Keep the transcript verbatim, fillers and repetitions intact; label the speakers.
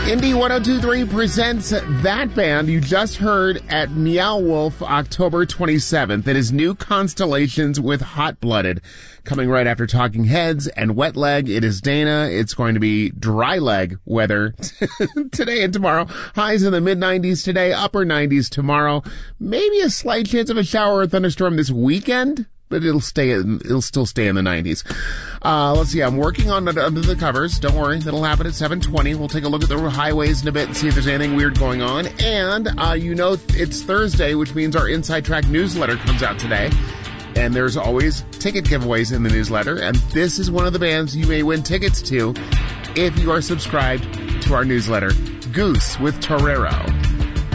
Speaker 1: Indie one oh two point three presents that band you just heard at Meow Wolf October twenty-seventh. It is New Constellations with Hot Blooded. Coming right after Talking Heads and Wet Leg, it is Dana. It's going to be dry leg weather today and tomorrow. Highs in the mid nineties today, upper nineties tomorrow. Maybe a slight chance of a shower or thunderstorm this weekend, but it'll stay in, it'll still stay in the nineties. Uh, let's see, I'm working on it under the covers. Don't worry, that'll happen at seven twenty. We'll take a look at the highways in a bit and see if there's anything weird going on. And, uh, you know, it's Thursday, which means our Inside Track newsletter comes out today. And there's always ticket giveaways in the newsletter. And this is one of the bands you may win tickets to if you are subscribed to our newsletter. Goose with Torero.